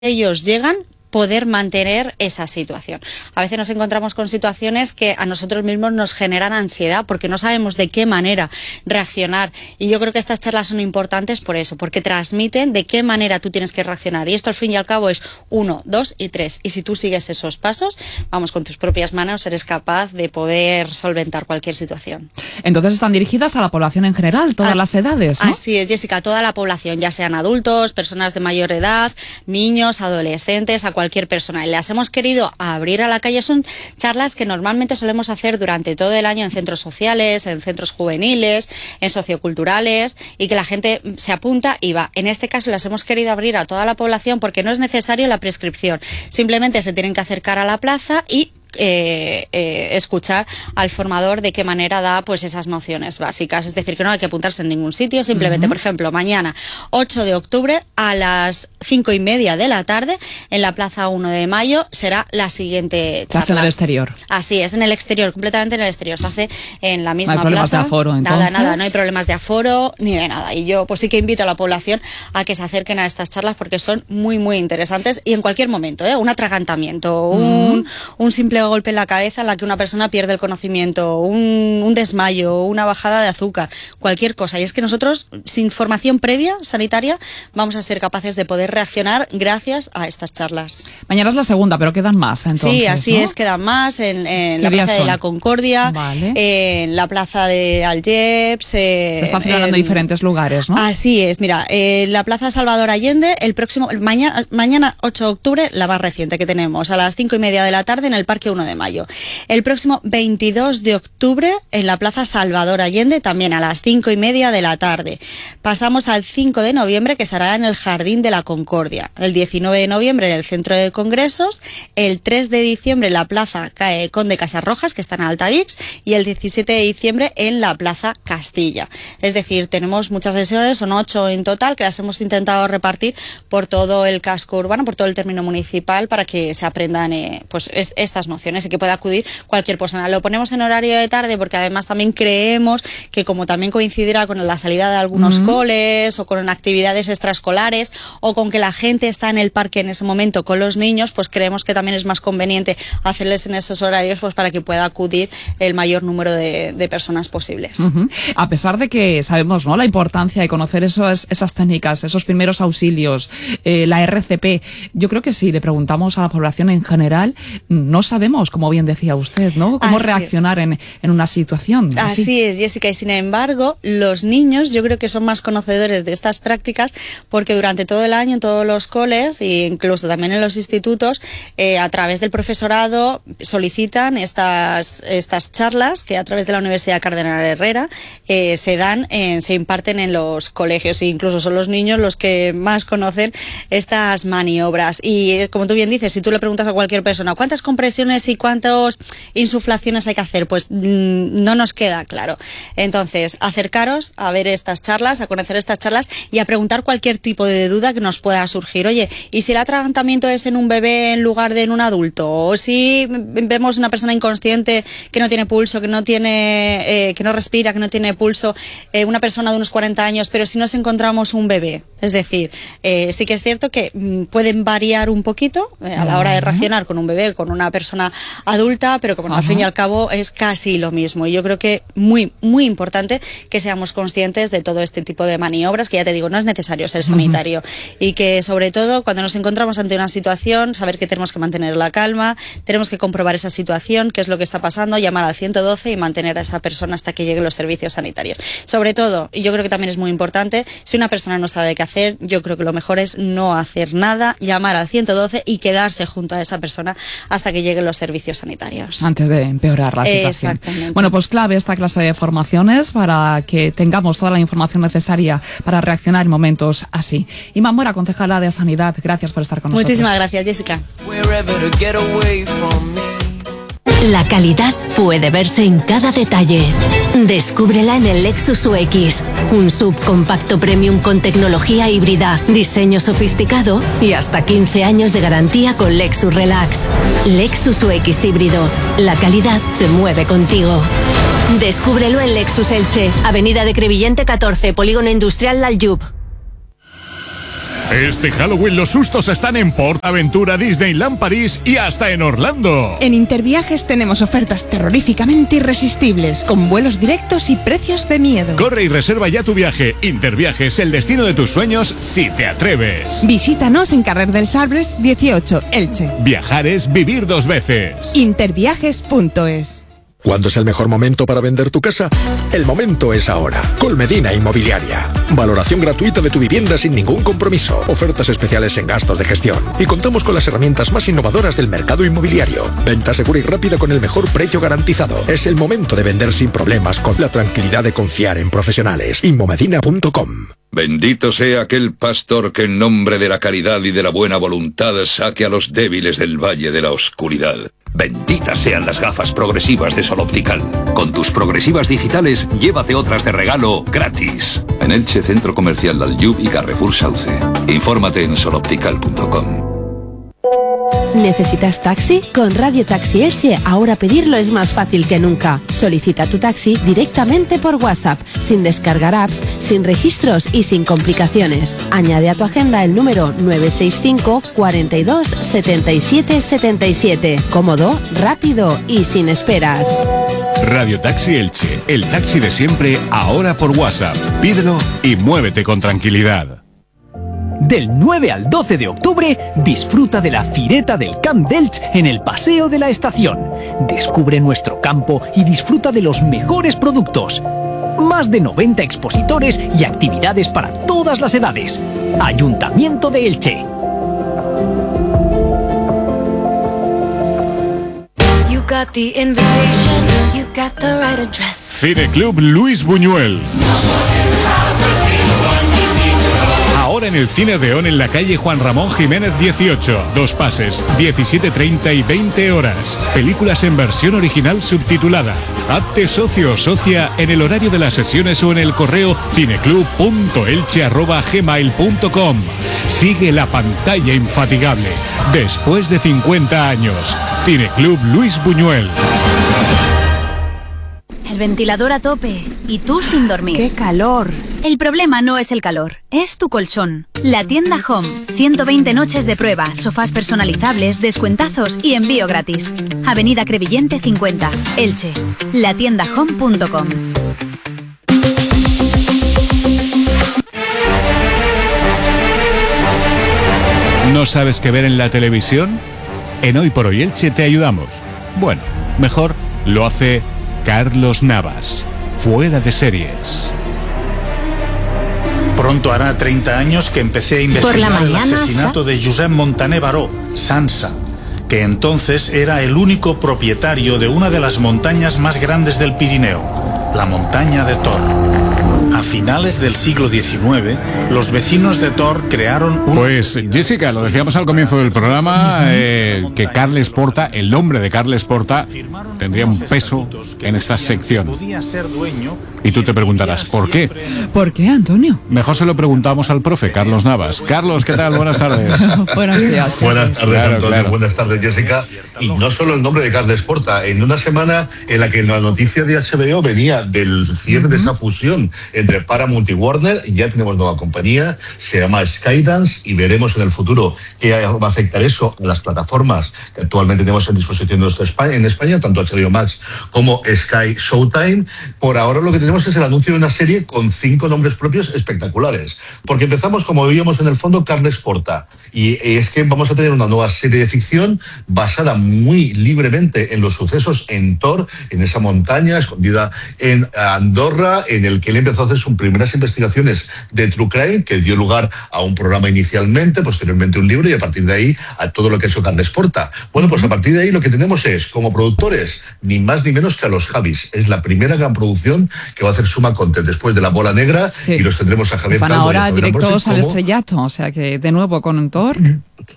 ellos llegan, poder mantener esa situación. A veces nos encontramos con situaciones que a nosotros mismos nos generan ansiedad porque no sabemos de qué manera reaccionar, y yo creo que estas charlas son importantes por eso, porque transmiten de qué manera tú tienes que reaccionar, y esto al fin y al cabo es 1, 2 y 3, y si tú sigues esos pasos, vamos, con tus propias manos eres capaz de poder solventar cualquier situación. Entonces están dirigidas a la población en general, todas las edades, ¿no? Así es, Jessica, toda la población, ya sean adultos, personas de mayor edad, niños, adolescentes, a cualquier persona. Y las hemos querido abrir a la calle. Son charlas que normalmente solemos hacer durante todo el año en centros sociales, en centros juveniles, en socioculturales, y que la gente se apunta y va. En este caso las hemos querido abrir a toda la población porque no es necesario la prescripción. Simplemente se tienen que acercar a la plaza y escuchar al formador de qué manera da pues esas nociones básicas. Es decir, que no hay que apuntarse en ningún sitio, simplemente, por ejemplo, mañana 8 de octubre a las 5:30 de la tarde en la Plaza 1 de Mayo será la siguiente charla. Se hace en el exterior. Así es, en el exterior, completamente en el exterior. Se hace en la misma plaza. No hay problemas de aforo, entonces. Nada, no hay problemas de aforo ni de nada. Y yo pues sí que invito a la población a que se acerquen a estas charlas porque son muy, muy interesantes, y en cualquier momento, un atragantamiento, un simple golpe en la cabeza en la que una persona pierde el conocimiento, un desmayo, una bajada de azúcar, cualquier cosa. Y es que nosotros, sin formación previa sanitaria, vamos a ser capaces de poder reaccionar gracias a estas charlas. Mañana es la segunda, pero quedan más, entonces. Sí, así, ¿no? Quedan más en la Plaza de la Concordia, vale, en la Plaza de Algeps. Se están celebrando en diferentes lugares, ¿no? Así es, mira, la Plaza Salvador Allende, mañana 8 de octubre, la más reciente que tenemos, a las 5:30 de la tarde en el Parque 1 de Mayo. El próximo 22 de octubre en la Plaza Salvador Allende, también a las 5:30 de la tarde. Pasamos al 5 de noviembre, que será en el Jardín de la Concordia. El 19 de noviembre en el Centro de Congresos. El 3 de diciembre en la Plaza Conde Casarrojas, que está en Altavix. Y el 17 de diciembre en la Plaza Castilla. Es decir, tenemos muchas sesiones, son 8 en total, que las hemos intentado repartir por todo el casco urbano, por todo el término municipal, para que se aprendan estas nociones y que pueda acudir cualquier persona. Lo ponemos en horario de tarde porque además también creemos que, como también coincidirá con la salida de algunos coles o con actividades extraescolares o con que la gente está en el parque en ese momento con los niños, pues creemos que también es más conveniente hacerles en esos horarios pues para que pueda acudir el mayor número de personas posibles. A pesar de que sabemos, ¿no?, la importancia de conocer esas técnicas, esos primeros auxilios, la RCP, yo creo que si le preguntamos a la población en general, no sabemos, como bien decía usted, ¿no?, cómo reaccionar en una situación. Así es, Jessica, y sin embargo, los niños yo creo que son más conocedores de estas prácticas porque durante todo el año en todos los coles e incluso también en los institutos, a través del profesorado solicitan estas charlas que a través de la Universidad Cardenal Herrera se imparten en los colegios, e incluso son los niños los que más conocen estas maniobras. Y como tú bien dices, si tú le preguntas a cualquier persona cuántas compresiones y cuántas insuflaciones hay que hacer, pues no nos queda claro. Entonces, acercaros a ver estas charlas, a conocer estas charlas y a preguntar cualquier tipo de duda que nos pueda surgir. Oye, ¿y si el atragantamiento es en un bebé en lugar de en un adulto? ¿O si vemos una persona inconsciente que no tiene pulso, que no respira, que no tiene pulso, una persona de unos 40 años, pero si nos encontramos un bebé? Es decir, sí que es cierto que pueden variar un poquito a la hora de reaccionar con un bebé, con una persona adulta, pero que al fin y al cabo es casi lo mismo. Y yo creo que muy, muy importante que seamos conscientes de todo este tipo de maniobras, que ya te digo, no es necesario ser sanitario, y que sobre todo cuando nos encontramos ante una situación, saber que tenemos que mantener la calma, tenemos que comprobar esa situación, qué es lo que está pasando, llamar al 112 y mantener a esa persona hasta que lleguen los servicios sanitarios. Sobre todo, y yo creo que también es muy importante, si una persona no sabe qué hacer, yo creo que lo mejor es no hacer nada, llamar al 112 y quedarse junto a esa persona hasta que lleguen los servicios sanitarios. Antes de empeorar la situación. Exactamente. Bueno, pues clave esta clase de formaciones para que tengamos toda la información necesaria para reaccionar en momentos así. Ima Mora, concejala de Sanidad, gracias por estar con nosotros. Muchísimas gracias, Jessica. La calidad puede verse en cada detalle. Descúbrela en el Lexus UX, un subcompacto premium con tecnología híbrida, diseño sofisticado y hasta 15 años de garantía con Lexus Relax. Lexus UX híbrido. La calidad se mueve contigo. Descúbrelo en Lexus Elche, Avenida de Crevillente 14, Polígono Industrial Laljub. Este Halloween los sustos están en PortAventura, Disneyland París y hasta en Orlando. En Interviajes tenemos ofertas terroríficamente irresistibles, con vuelos directos y precios de miedo. Corre y reserva ya tu viaje. Interviajes, el destino de tus sueños si te atreves. Visítanos en Carrer dels Arbres 18, Elche. Viajar es vivir dos veces. Interviajes.es. ¿Cuándo es el mejor momento para vender tu casa? El momento es ahora. Colmedina Inmobiliaria. Valoración gratuita de tu vivienda sin ningún compromiso. Ofertas especiales en gastos de gestión. Y contamos con las herramientas más innovadoras del mercado inmobiliario. Venta segura y rápida con el mejor precio garantizado. Es el momento de vender sin problemas, con la tranquilidad de confiar en profesionales. Inmomedina.com. Bendito sea aquel pastor que en nombre de la caridad y de la buena voluntad saque a los débiles del valle de la oscuridad. Benditas sean las gafas progresivas de Sol Optical. Con tus progresivas digitales, llévate otras de regalo gratis. En Elche, Centro Comercial Dalyub y Carrefour Sauce. Infórmate en soloptical.com. ¿Necesitas taxi? Con Radio Taxi Elche ahora pedirlo es más fácil que nunca. Solicita tu taxi directamente por WhatsApp, sin descargar apps, sin registros y sin complicaciones. Añade a tu agenda el número 965 42 77 77. Cómodo, rápido y sin esperas. Radio Taxi Elche, el taxi de siempre, ahora por WhatsApp. Pídelo y muévete con tranquilidad. Del 9 al 12 de octubre, disfruta de la Fireta del Camp d'Elx en el Paseo de la Estación. Descubre nuestro campo y disfruta de los mejores productos. Más de 90 expositores y actividades para todas las edades. Ayuntamiento de Elche. Cineclub Luis Buñuel. Ahora en el Cine Odeón, en la calle Juan Ramón Jiménez 18. 2 pases, 17:30 y 20 horas. Películas en versión original subtitulada. Hazte socio o socia en el horario de las sesiones o en el correo cineclub.elche@gmail.com. Sigue la pantalla infatigable. Después de 50 años. Cineclub Luis Buñuel. El ventilador a tope y tú sin dormir. ¡Qué calor! El problema no es el calor, es tu colchón. La tienda Home. 120 noches de prueba, sofás personalizables, descuentazos y envío gratis. Avenida Crevillente 50, Elche. latiendahome.com. ¿No sabes qué ver en la televisión? En Hoy por Hoy Elche te ayudamos. Bueno, mejor lo hace Carlos Navas. Fuera de series. Pronto hará 30 años que empecé a investigar el asesinato de Josep Montaner Baró, Sansa, que entonces era el único propietario de una de las montañas más grandes del Pirineo, la montaña de Tor. A finales del siglo XIX, los vecinos de Tor crearon un... Pues, Jessica, lo decíamos al comienzo del programa, que Carles Porta, el nombre de Carles Porta, tendría un peso en esta sección. Y tú te preguntarás, ¿por qué? ¿Por qué, Antonio? Mejor se lo preguntamos al profe, Carlos Navas. Carlos, ¿qué tal? Buenas tardes. Buenos días. Buenas tardes, Claro, Antonio. claro. Buenas tardes, Jessica. Y no solo el nombre de Carles Porta, en una semana en la que la noticia de HBO venía del cierre de esa fusión entre Paramount y Warner, ya tenemos nueva compañía, se llama Skydance, y veremos en el futuro qué va a afectar eso a las plataformas que actualmente tenemos en disposición en España, tanto HBO Max como Sky Showtime. Por ahora lo que tenemos es el anuncio de una serie con 5 nombres propios espectaculares, porque empezamos, como veíamos en el fondo, Carles Porta, y es que vamos a tener una nueva serie de ficción basada muy libremente en los sucesos en Tor, en esa montaña escondida en Andorra, en el que él empezó a hacer sus primeras investigaciones de True Crime, que dio lugar a un programa inicialmente, posteriormente un libro, y a partir de ahí a todo lo que ha hecho Carles Porta. Bueno, pues a partir de ahí lo que tenemos es, como productores, ni más ni menos que a los Javis. Es la primera gran producción que va a hacer Suma Content después de La Bola Negra, sí. Y los tendremos a Javier Están Calvo, ahora directos al como... estrellato, o sea que de nuevo con Thor.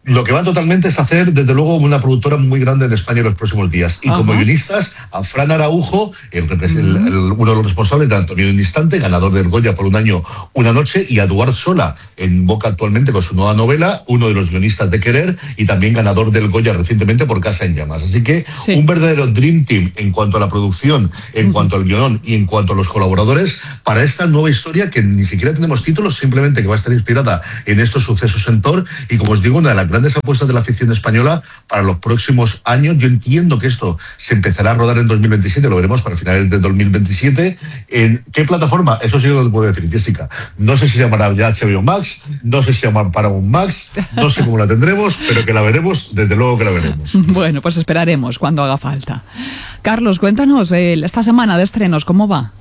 Lo que van totalmente es hacer, desde luego, una productora muy grande en España en los próximos días. Y como guionistas, a Fran Araujo, uno de los responsables de Antonio en un instante, ganador del Goya por Un año, una noche, y a Eduard Sola, en boca actualmente con su nueva novela, uno de los guionistas de Querer, y también ganador del Goya recientemente por Casa en Llamas. Así que un verdadero Dream Team en cuanto a la producción, en cuanto al guión y en cuanto a los colaboradores, para esta nueva historia que ni siquiera tenemos títulos, simplemente que va a estar inspirada en estos sucesos en Thor, y como os digo, una de las grandes apuestas de la ficción española para los próximos años. Yo entiendo que esto se empezará a rodar en 2027, lo veremos para finales de 2027. ¿En qué plataforma? Eso sí lo puedo decir, Jessica. No sé si se llamará ya HBO Max, no sé si se llamará Paramount Max, no sé cómo la tendremos, pero que la veremos, desde luego que la veremos. Bueno, pues esperaremos cuando haga falta. Carlos, cuéntanos, esta semana de estrenos, ¿cómo va?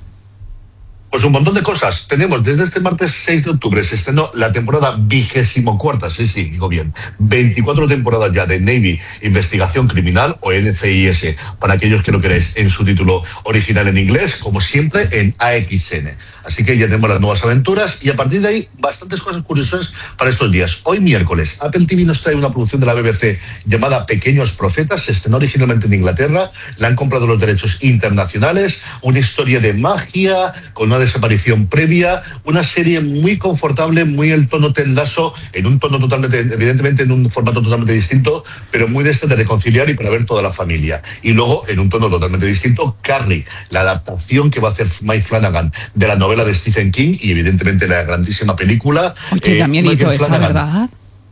Pues un montón de cosas. Tenemos desde este martes 6 de octubre, se estrenó la temporada 24ª, sí, digo bien, 24 temporadas ya de Navy Investigación Criminal, o NCIS, para aquellos que lo queráis en su título original en inglés, como siempre en AXN. Así que ya tenemos las nuevas aventuras y a partir de ahí bastantes cosas curiosas para estos días. Hoy miércoles, Apple TV nos trae una producción de la BBC llamada Pequeños Profetas. Se estrenó originalmente en Inglaterra, le han comprado los derechos internacionales, una historia de magia con una desaparición previa, una serie muy confortable, muy el tono Ted Lasso, en un tono totalmente, evidentemente en un formato totalmente distinto, pero muy de reconciliar y para ver toda la familia. Y luego, en un tono totalmente distinto, Carrie, la adaptación que va a hacer Mike Flanagan de la novela de Stephen King y evidentemente la grandísima película. Oye, ya me he dicho esa, ¿verdad?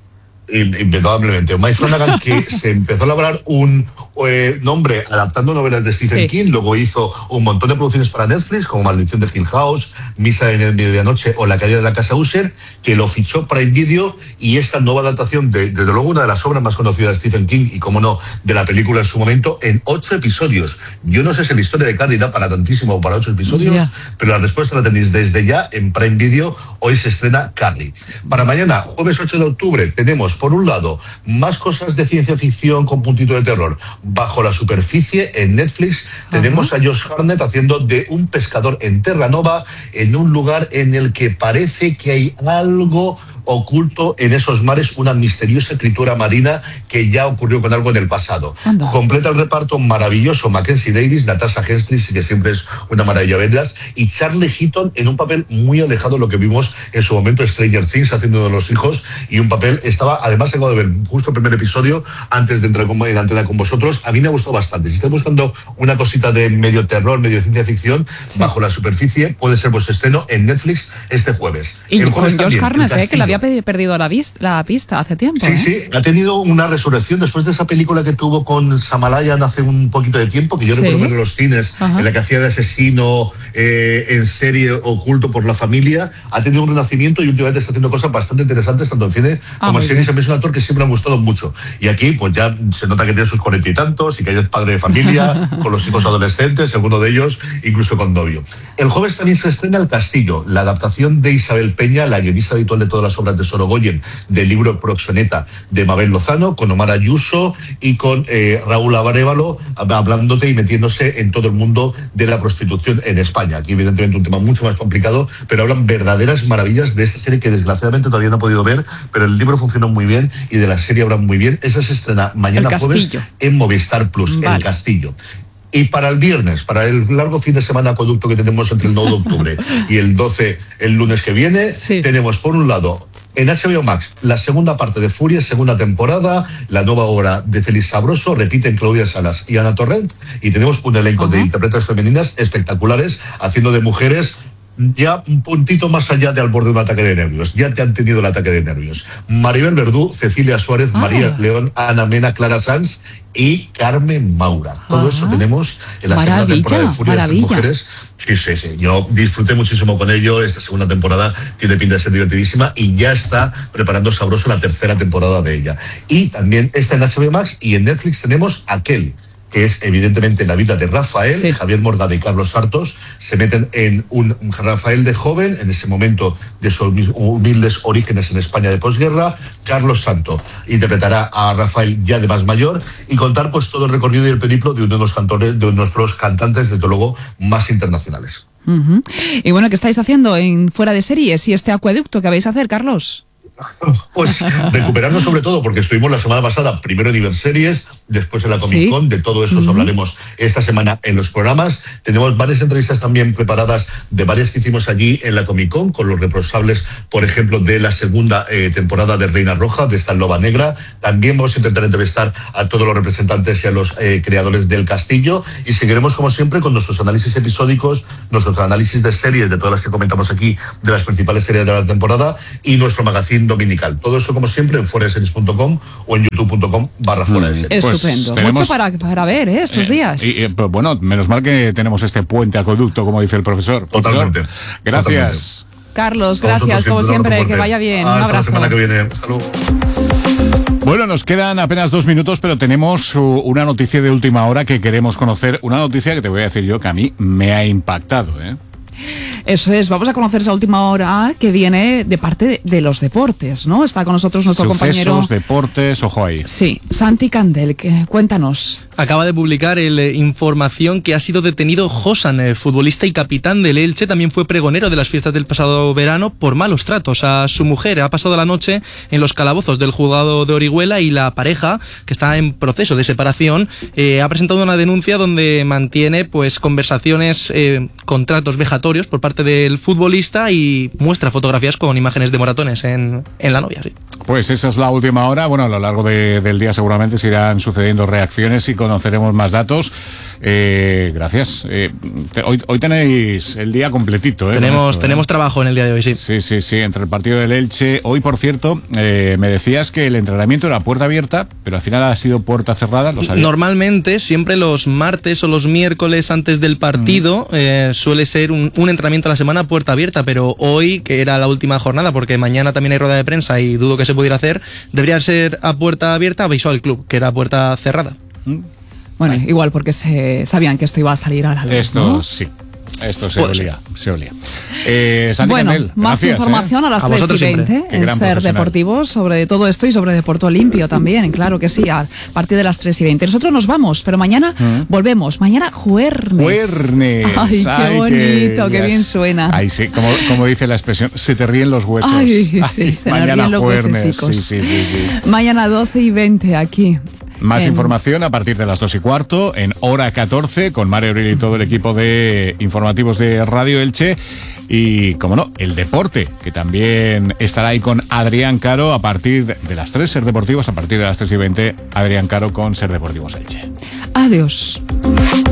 Indudablemente. Mike Flanagan, que se empezó a elaborar un nombre adaptando novelas de Stephen King, luego hizo un montón de producciones para Netflix, como Maldición de Hill House, Misa de Medianoche o La caída de la casa Usher, que lo fichó Prime Video, y esta nueva adaptación de, desde luego, una de las obras más conocidas de Stephen King y, como no, de la película en su momento, en 8 episodios. Yo no sé si la historia de Carrie da para tantísimo o para 8 episodios, pero la respuesta la tenéis desde ya en Prime Video. Hoy se estrena Carrie. Para mañana, jueves 8 de octubre, tenemos, por un lado, más cosas de ciencia ficción con puntito de terror. Bajo la superficie, en Netflix, tenemos a Josh Hartnett haciendo de un pescador en Terranova, en un lugar en el que parece que hay algo oculto en esos mares, una misteriosa criatura marina que ya ocurrió con algo en el pasado. Completa el reparto maravilloso Mackenzie Davis, Natasha Henstridge, que siempre es una maravilla verlas, y Charlie Heaton en un papel muy alejado de lo que vimos en su momento Stranger Things, haciendo uno de los hijos, y un papel, además acabo de ver justo el primer episodio antes de entrar en antena con vosotros. A mí me ha gustado bastante. Si estáis buscando una cosita de medio terror, medio ciencia ficción, Bajo la superficie puede ser vuestro estreno en Netflix este jueves. Y el jueves con Josh Hartnett, que le había perdido la pista hace tiempo. Sí, ha tenido una resurrección después de esa película que tuvo con Samalayan hace un poquito de tiempo, que yo recuerdo ver en los cines, en la que hacía de asesino en serie oculto por la familia. Ha tenido un renacimiento y últimamente está haciendo cosas bastante interesantes, tanto en cine como en series. A mí es un actor que siempre me ha gustado mucho. Y aquí, pues ya se nota que tiene sus 40 y tantos y que ya es padre de familia, con los hijos adolescentes, alguno de ellos incluso con novio. El jueves también se estrena El Castillo, la adaptación de Isabel Peña, la guionista habitual de todas las obras de Sorogoyen, del libro Proxeneta de Mabel Lozano, con Omar Ayuso y con Raúl Arévalo, hablándote y metiéndose en todo el mundo de la prostitución en España. Aquí, evidentemente, un tema mucho más complicado, pero hablan verdaderas maravillas de esta serie que desgraciadamente todavía no he podido ver, pero el libro funcionó muy bien y de la serie hablan muy bien. Esa se estrena mañana jueves en Movistar Plus, El Castillo. Y para el viernes, para el largo fin de semana conducto que tenemos entre el 9 de octubre y el 12, el lunes que viene, tenemos por un lado en HBO Max la segunda parte de Furia, segunda temporada, la nueva obra de Félix Sabroso, repiten Claudia Salas y Ana Torrent, y tenemos un elenco de intérpretes femeninas espectaculares, haciendo de mujeres ya un puntito más allá de al borde de un ataque de nervios. Ya te han tenido el ataque de nervios. Maribel Verdú, Cecilia Suárez, María León, Ana Mena, Clara Sanz y Carmen Maura. Todo eso tenemos en la segunda temporada de Furia de estas mujeres. Sí. Yo disfruté muchísimo con ello. Esta segunda temporada tiene pinta de ser divertidísima y ya está preparando Sabroso la tercera temporada de ella. Y también está en HBO Max, y en Netflix tenemos Aquel, que es evidentemente la vida de Rafael. Javier Morgade y Carlos Sartos se meten en un Rafael de joven, en ese momento de sus humildes orígenes en España de posguerra. Carlos Santo interpretará a Rafael ya de más mayor, y contar pues todo el recorrido y el periplo de uno de los cantores, de nuestros cantantes, desde luego, más internacionales. Y bueno, ¿qué estáis haciendo en Fuera de Series y este acueducto que vais a hacer, Carlos? Pues recuperarnos sobre todo, porque estuvimos la semana pasada primero en Iberseries, después en la Comic Con, de todo eso os hablaremos esta semana en los programas. Tenemos varias entrevistas también preparadas de varias que hicimos allí en la Comic Con, con los responsables, por ejemplo, de la segunda temporada de Reina Roja, de esta Loba Negra. También vamos a intentar entrevistar a todos los representantes y a los creadores del castillo, y seguiremos como siempre con nuestros análisis episódicos, nuestros análisis de series, de todas las que comentamos aquí, de las principales series de la temporada, y nuestro magazine dominical. Todo eso como siempre en fueradeseries.com o en youtube.com/fueradeseries. Estupendo. Mucho para ver estos días. Pues bueno, menos mal que tenemos este puente acueducto, como dice el profesor. Totalmente. Gracias. Totalmente. Carlos, gracias como siempre, que vaya bien. Un abrazo. La semana que viene. Hasta luego. Bueno, nos quedan apenas 2 minutos, pero tenemos una noticia de última hora que queremos conocer. Una noticia que te voy a decir yo que a mí me ha impactado, ¿eh? Eso es, vamos a conocer esa última hora que viene de parte de los deportes, ¿no? Está con nosotros nuestro compañero... deportes, ojo ahí. Sí, Santi Candel, cuéntanos. Acaba de publicar información que ha sido detenido Josan, futbolista y capitán del Elche. También fue pregonero de las fiestas del pasado verano por malos tratos a su mujer. Ha pasado la noche en los calabozos del juzgado de Orihuela, y la pareja, que está en proceso de separación, ha presentado una denuncia donde mantiene pues conversaciones con tratos vejatorios por parte del futbolista, y muestra fotografías con imágenes de moratones en la novia. Sí. Pues esa es la última hora. Bueno, a lo largo del día seguramente se irán sucediendo reacciones y conoceremos más datos. Gracias. Hoy tenéis el día completito. Tenemos trabajo en el día de hoy, sí. Sí, entre el partido del Elche. Hoy, por cierto, me decías que el entrenamiento era puerta abierta, pero al final ha sido puerta cerrada. ¿Lo sabías? Normalmente, siempre los martes o los miércoles antes del partido, suele ser un entrenamiento a la semana puerta abierta, pero hoy, que era la última jornada, porque mañana también hay rueda de prensa y dudo que se pudiera hacer, debería ser a puerta abierta Visual Club, que era a puerta cerrada. Bueno, igual porque sabían que esto iba a salir a la luz. Esto, ¿no? Sí. Esto se olía. Santi bueno, Candel, más gracias, información a las 3:20 en Ser Deportivos sobre todo esto y sobre Deporto Limpio también, claro que sí, a partir de las 3:20. Nosotros nos vamos, pero mañana volvemos. Mañana juernes. Ay, qué bonito, qué bien suena. Ay, sí, como dice la expresión, se te ríen los huesos. Ay, sí, se nos ríen los huesecicos. Sí. Mañana 12:20 aquí. Más información a partir de las 2:15 en Hora 14 con Mario Uriel y todo el equipo de informativos de Radio Elche. Y, como no, el deporte, que también estará ahí con Adrián Caro a partir de las 3, Ser Deportivos, a partir de las 3:20, Adrián Caro con Ser Deportivos Elche. Adiós.